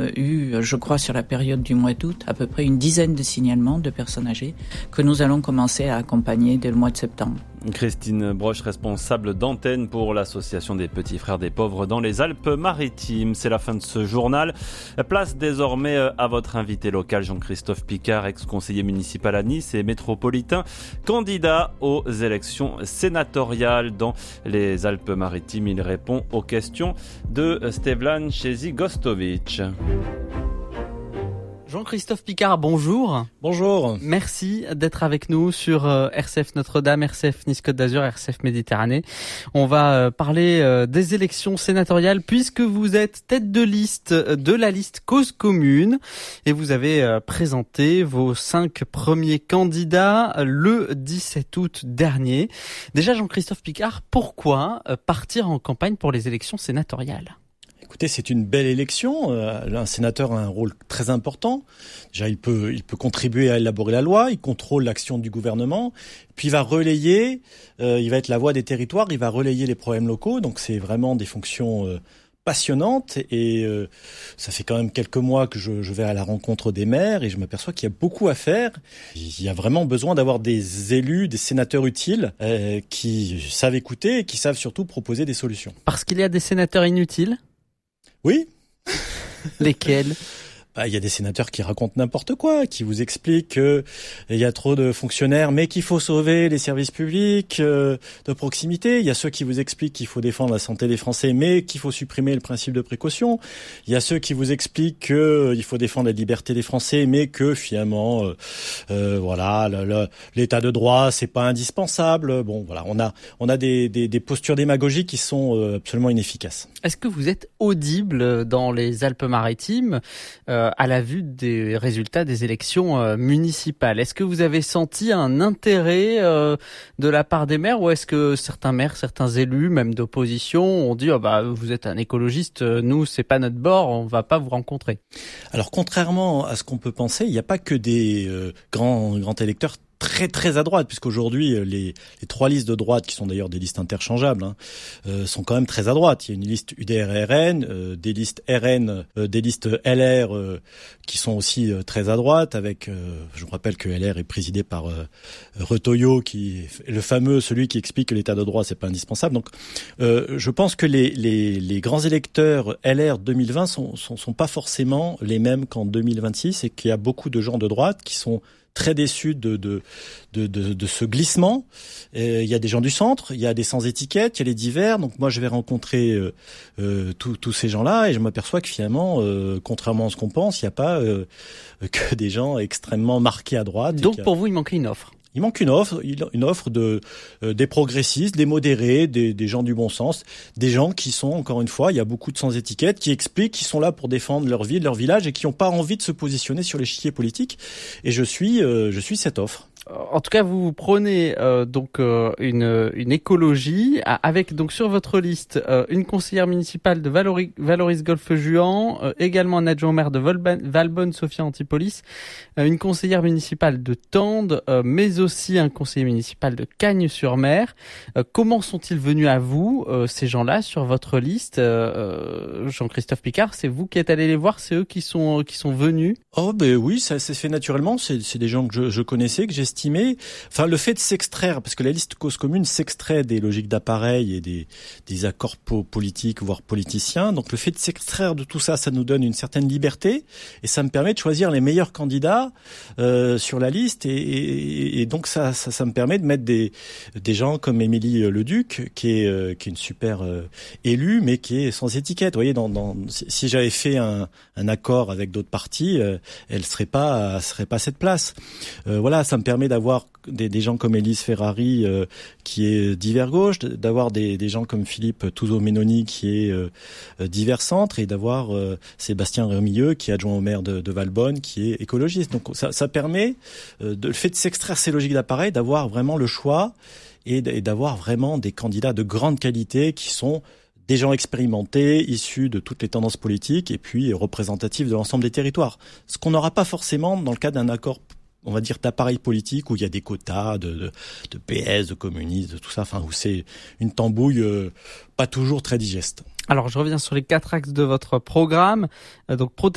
eu, je crois, sur la période du mois d'août, à peu près une dizaine de signalements de personnes âgées que nous allons commencer à accompagner dès le mois de septembre. Christine Broche, responsable d'antenne pour l'Association des Petits Frères des Pauvres dans les Alpes-Maritimes. C'est la fin de ce journal. Place désormais à votre invité local, Jean-Christophe Picard, ex-conseiller municipal à Nice et métropolitain, candidat aux élections sénatoriales dans les Alpes-Maritimes. Il répond aux questions de Stevlan Chezi-Gostovic. Jean-Christophe Picard, bonjour. Bonjour. Merci d'être avec nous sur RCF Notre-Dame, RCF Nice-Côte d'Azur, RCF Méditerranée. On va parler des élections sénatoriales puisque vous êtes tête de liste de la liste Cause Commune et vous avez présenté vos 5 premiers candidats le 17 août dernier. Déjà, Jean-Christophe Picard, pourquoi partir en campagne pour les élections sénatoriales ? Écoutez, c'est une belle élection. Un sénateur a un rôle très important. Déjà, il peut contribuer à élaborer la loi, il contrôle l'action du gouvernement, puis il va relayer, il va être la voix des territoires, il va relayer les problèmes locaux. Donc c'est vraiment des fonctions passionnantes et ça fait quand même quelques mois que je vais à la rencontre des maires et je m'aperçois qu'il y a beaucoup à faire. Il y a vraiment besoin d'avoir des élus, des sénateurs utiles qui savent écouter et qui savent surtout proposer des solutions. Parce qu'il y a des sénateurs inutiles ? Oui. Lesquels ? Il y a des sénateurs qui racontent n'importe quoi, qui vous expliquent qu'il y a trop de fonctionnaires, mais qu'il faut sauver les services publics de proximité. Il y a ceux qui vous expliquent qu'il faut défendre la santé des Français, mais qu'il faut supprimer le principe de précaution. Il y a ceux qui vous expliquent qu'il faut défendre la liberté des Français, mais que finalement, l'état de droit, c'est pas indispensable. Bon, voilà, on a des postures démagogiques qui sont absolument inefficaces. Est-ce que vous êtes audible dans les Alpes-Maritimes à la vue des résultats des élections municipales? Est-ce que vous avez senti un intérêt de la part des maires ou est-ce que certains maires, certains élus, même d'opposition, ont dit vous êtes un écologiste, nous c'est pas notre bord, on va pas vous rencontrer? Alors contrairement à ce qu'on peut penser, il n'y a pas que des grands électeurs très très à droite, puisqu'aujourd'hui les 3 listes de droite, qui sont d'ailleurs des listes interchangeables, sont quand même très à droite. Il y a une liste UDR-RN, des listes RN, des listes LR qui sont aussi très à droite, avec, je vous rappelle que LR est présidé par Retoyo, qui est le fameux, celui qui explique que l'état de droit c'est pas indispensable. Donc je pense que les grands électeurs LR 2020 sont pas forcément les mêmes qu'en 2026 et qu'il y a beaucoup de gens de droite qui sont très déçus de ce glissement. Il y a des gens du centre, il y a des sans étiquette, il y a les divers. Donc moi, je vais rencontrer tous ces gens-là et je m'aperçois que finalement, contrairement à ce qu'on pense, il n'y a pas que des gens extrêmement marqués à droite. Donc pour vous, il manquait une offre. Il manque une offre des progressistes, des modérés, des gens du bon sens, des gens qui sont, encore une fois, il y a beaucoup de sans étiquette, qui expliquent qu'ils sont là pour défendre leur ville, leur village et qui n'ont pas envie de se positionner sur l'échiquier politique. Et je suis cette offre. En tout cas, vous prenez une écologie avec donc sur votre liste une conseillère municipale de Valoris-Golfe-Juan, également un adjoint au maire de Valbonne, Sophia Antipolis, une conseillère municipale de Tende, mais aussi un conseiller municipal de Cagnes-sur-Mer. Comment sont-ils venus à vous, ces gens-là, sur votre liste? Jean-Christophe Picard, c'est vous qui êtes allé les voir, c'est eux qui sont venus? Oh ben oui, ça s'est fait naturellement. C'est des gens que je connaissais, que j'estimais. Enfin, le fait de s'extraire, parce que la liste Cause Commune s'extrait des logiques d'appareil et des accords politiques, voire politiciens. Donc le fait de s'extraire de tout ça, ça nous donne une certaine liberté et ça me permet de choisir les meilleurs candidats sur la liste et donc ça me permet de mettre des gens comme Émilie Leduc, qui est une super élue, mais qui est sans étiquette. Vous voyez, si j'avais fait un accord avec d'autres partis, elle serait pas à cette place. Voilà, ça me permet d'avoir des gens comme Élise Ferrari qui est divers gauche, d'avoir des gens comme Philippe Touzeau-Ménoni qui est divers centre et d'avoir Sébastien Remilleux qui est adjoint au maire de Valbonne qui est écologiste. Donc ça permet, le fait de s'extraire ces logiques d'appareil, d'avoir vraiment le choix et d'avoir vraiment des candidats de grande qualité qui sont des gens expérimentés, issus de toutes les tendances politiques et puis représentatifs de l'ensemble des territoires. Ce qu'on n'aura pas forcément dans le cas d'un accord, on va dire, d'appareil politique où il y a des quotas de PS, de communistes, de tout ça, enfin où c'est une tambouille pas toujours très digeste. Alors je reviens sur les 4 axes de votre programme. Donc